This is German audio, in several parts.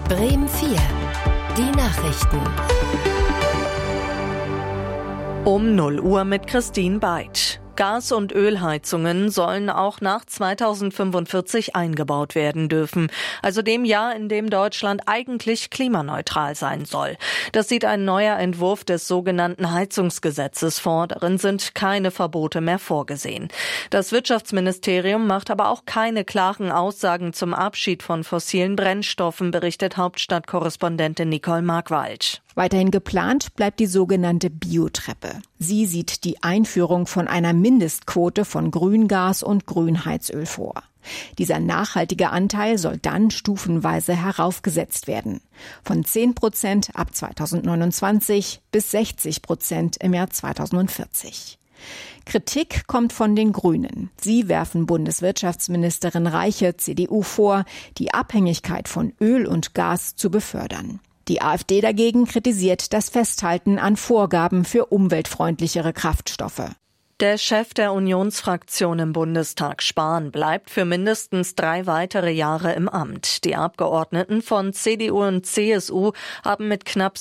Bremen 4. Die Nachrichten. Um 0 Uhr mit Christine Beid. Gas- und Ölheizungen sollen auch nach 2045 eingebaut werden dürfen, also dem Jahr, in dem Deutschland eigentlich klimaneutral sein soll. Das sieht ein neuer Entwurf des sogenannten Heizungsgesetzes vor. Darin sind keine Verbote mehr vorgesehen. Das Wirtschaftsministerium macht aber auch keine klaren Aussagen zum Abschied von fossilen Brennstoffen, berichtet Hauptstadtkorrespondentin Nicole Markwald. Weiterhin geplant bleibt die sogenannte Biotreppe. Sie sieht die Einführung von einer Mindestquote von Grüngas und Grünheizöl vor. Dieser nachhaltige Anteil soll dann stufenweise heraufgesetzt werden. Von 10% ab 2029 bis 60% im Jahr 2040. Kritik kommt von den Grünen. Sie werfen Bundeswirtschaftsministerin Reiche, CDU, vor, die Abhängigkeit von Öl und Gas zu befördern. Die AfD dagegen kritisiert das Festhalten an Vorgaben für umweltfreundlichere Kraftstoffe. Der Chef der Unionsfraktion im Bundestag, Spahn, bleibt für mindestens 3 weitere Jahre im Amt. Die Abgeordneten von CDU und CSU haben mit knapp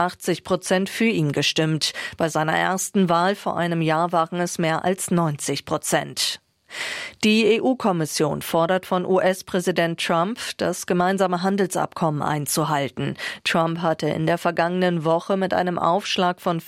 87% für ihn gestimmt. Bei seiner ersten Wahl vor einem Jahr waren es mehr als 90%. Die EU-Kommission fordert von US-Präsident Trump, das gemeinsame Handelsabkommen einzuhalten. Trump hatte in der vergangenen Woche mit einem Aufschlag von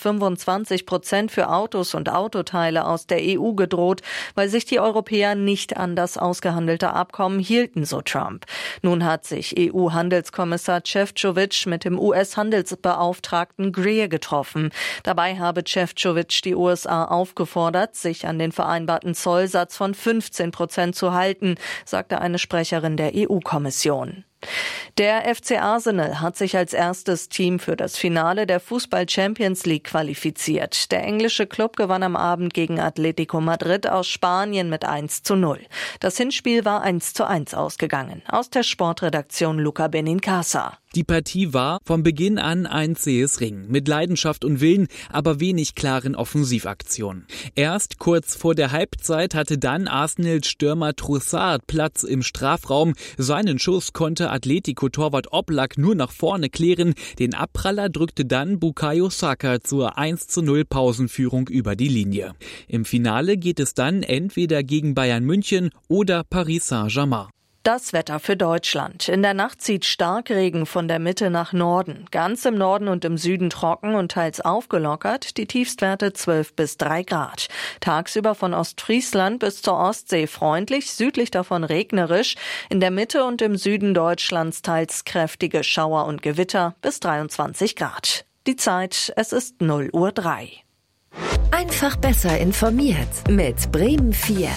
25% für Autos und Autoteile aus der EU gedroht, weil sich die Europäer nicht an das ausgehandelte Abkommen hielten, so Trump. Nun hat sich EU-Handelskommissar Šefčovič mit dem US-Handelsbeauftragten Greer getroffen. Dabei habe Šefčovič die USA aufgefordert, sich an den vereinbarten Zollsatz von 15% zu halten, sagte eine Sprecherin der EU-Kommission. Der FC Arsenal hat sich als erstes Team für das Finale der Fußball-Champions League qualifiziert. Der englische Club gewann am Abend gegen Atletico Madrid aus Spanien mit 1:0. Das Hinspiel war 1:1 ausgegangen. Aus der Sportredaktion Luca Benincasa. Die Partie war von Beginn an ein zähes Ringen, mit Leidenschaft und Willen, aber wenig klaren Offensivaktionen. Erst kurz vor der Halbzeit hatte dann Arsenals Stürmer Trossard Platz im Strafraum. Seinen Schuss konnte Atletico-Torwart Oblak nur nach vorne klären. Den Abpraller drückte dann Bukayo Saka zur 1:0 Pausenführung über die Linie. Im Finale geht es dann entweder gegen Bayern München oder Paris Saint-Germain. Das Wetter für Deutschland. In der Nacht zieht Starkregen von der Mitte nach Norden. Ganz im Norden und im Süden trocken und teils aufgelockert. Die Tiefstwerte 12 bis 3 Grad. Tagsüber von Ostfriesland bis zur Ostsee freundlich, südlich davon regnerisch. In der Mitte und im Süden Deutschlands teils kräftige Schauer und Gewitter bis 23 Grad. Die Zeit, es ist 0:03 Uhr. Einfach besser informiert mit Bremen 4.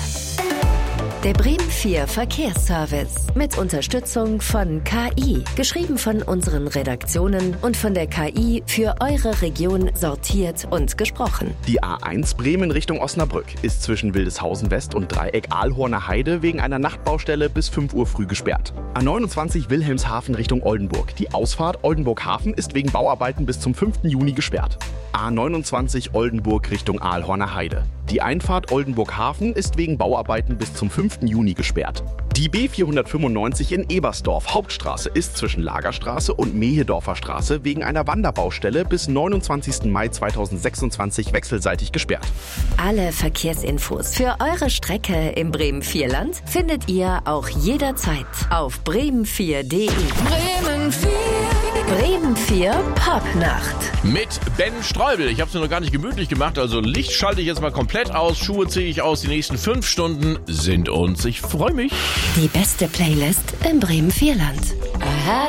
Der Bremen 4 Verkehrsservice mit Unterstützung von KI. Geschrieben von unseren Redaktionen und von der KI für eure Region sortiert und gesprochen. Die A1 Bremen Richtung Osnabrück ist zwischen Wildeshausen West und Dreieck Aalhorner Heide wegen einer Nachtbaustelle bis 5 Uhr früh gesperrt. A29 Wilhelmshaven Richtung Oldenburg. Die Ausfahrt Oldenburg-Hafen ist wegen Bauarbeiten bis zum 5. Juni gesperrt. A29 Oldenburg Richtung Aalhorner Heide. Die Einfahrt Oldenburg-Hafen ist wegen Bauarbeiten bis zum 5. Juni gesperrt. Die B495 in Ebersdorf Hauptstraße ist zwischen Lagerstraße und Mehedorfer Straße wegen einer Wanderbaustelle bis 29. Mai 2026 wechselseitig gesperrt. Alle Verkehrsinfos für eure Strecke im Bremen-4-Land findet ihr auch jederzeit auf bremen4.de. Bremen 4. Bremen 4 Popnacht. Mit Ben Streubel. Ich habe es mir noch gar nicht gemütlich gemacht, also Licht schalte ich jetzt mal komplett aus, Schuhe ziehe ich aus, die nächsten 5 Stunden sind uns. Ich freue mich. Die beste Playlist im Bremen-4-Land.